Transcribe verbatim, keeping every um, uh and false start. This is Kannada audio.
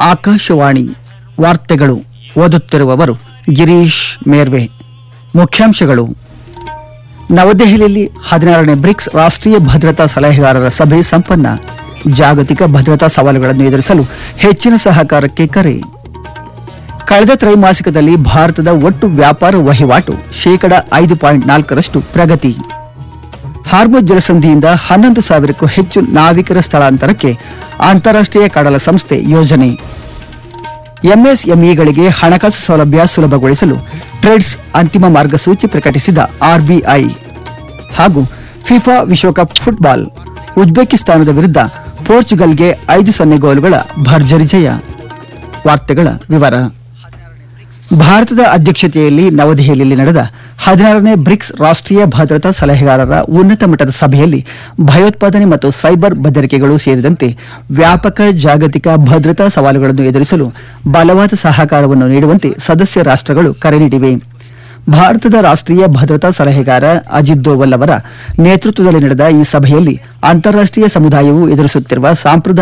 ಆಕಾಶವಾಣಿ ವಾರ್ತೆಗಳು ಓದುತ್ತಿರುವವರು ಗಿರೀಶ್ ಮೇರ್ವೆ. ಮುಖ್ಯಾಂಶಗಳು: ನವದೆಹಲಿಯಲ್ಲಿ ಹದಿನಾರನೇ ಬ್ರಿಕ್ಸ್ ರಾಷ್ಟ್ರೀಯ ಭದ್ರತಾ ಸಲಹೆಗಾರರ ಸಭೆ ಸಂಪನ್ನ. ಜಾಗತಿಕ ಭದ್ರತಾ ಸವಾಲುಗಳನ್ನು ಎದುರಿಸಲು ಹೆಚ್ಚಿನ ಸಹಕಾರಕ್ಕೆ ಕರೆ. ಕಳೆದ ತ್ರೈಮಾಸಿಕದಲ್ಲಿ ಭಾರತದ ಒಟ್ಟು ವ್ಯಾಪಾರ ವಹಿವಾಟು ಶೇಕಡ ಐದು ಪಾಯಿಂಟ್ ನಾಲ್ಕರಷ್ಟು ಪ್ರಗತಿ. ಹಾರ್ಮುಜ್ ಜಲಸಂಧಿಯಿಂದ ಹನ್ನೊಂದು ಸಾವಿರಕ್ಕೂ ಹೆಚ್ಚು ನಾವಿಕರ ಸ್ಥಳಾಂತರಕ್ಕೆ ಅಂತಾರಾಷ್ಟ್ರೀಯ ಕಡಲ ಸಂಸ್ಥೆ ಯೋಜನೆ. ಎಂಎಸ್ಎಂಇಗಳಿಗೆ ಹಣಕಾಸು ಸೌಲಭ್ಯ ಸುಲಭಗೊಳಿಸಲು ಟ್ರೇಡ್ಸ್ ಅಂತಿಮ ಮಾರ್ಗಸೂಚಿ ಪ್ರಕಟಿಸಿದ ಆರ್ಬಿಐ. ಹಾಗೂ ಫಿಫಾ ವಿಶ್ವಕಪ್ ಫುಟ್ಬಾಲ್, ಉಜ್ಬೇಕಿಸ್ತಾನದ ವಿರುದ್ಧ ಪೋರ್ಚುಗಲ್ಗೆ ಐದು ಸೊನ್ನೆ ಗೋಲುಗಳ ಭರ್ಜರಿ ಜಯ. ವಾರ್ತೆಗಳ ವಿವರ. ಭಾರತದ ಅಧ್ಯಕ್ಷತೆಯಲ್ಲಿ ನವದೆಹಲಿಯಲ್ಲಿ ನಡೆದ ಹದಿನಾರನೇ ಬ್ರಿಕ್ಸ್ ರಾಷ್ಟ್ರೀಯ ಭದ್ರತಾ ಸಲಹೆಗಾರರ ಉನ್ನತ ಮಟ್ಟದ ಸಭೆಯಲ್ಲಿ ಭಯೋತ್ಪಾದನೆ ಮತ್ತು ಸೈಬರ್ ಬೆದರಿಕೆಗಳು ಸೇರಿದಂತೆ ವ್ಯಾಪಕ ಜಾಗತಿಕ ಭದ್ರತಾ ಸವಾಲುಗಳನ್ನು ಎದುರಿಸಲು ಬಲವಾದ ಸಹಕಾರವನ್ನು ನೀಡುವಂತೆ ಸದಸ್ಯ ರಾಷ್ಟ್ರಗಳು ಕರೆ ನೀಡಿವೆ. ಭಾರತದ ರಾಷ್ಟ್ರೀಯ ಭದ್ರತಾ ಸಲಹೆಗಾರ ಅಜಿತ್ ದೋವಲ್ ಅವರ ನೇತೃತ್ವದಲ್ಲಿ ನಡೆದ ಈ ಸಭೆಯಲ್ಲಿ ಅಂತಾರಾಷ್ಟ್ರೀಯ ಸಮುದಾಯವು ಎದುರಿಸುತ್ತಿರುವ ಸಾಂಪ್ರದಾಯಿಕ